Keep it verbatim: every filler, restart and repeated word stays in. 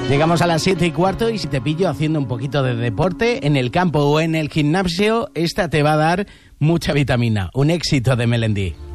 Llegamos a las siete y cuarto y si te pillo haciendo un poquito de deporte en el campo o en el gimnasio, esta te va a dar mucha vitamina. Un éxito de Melendi.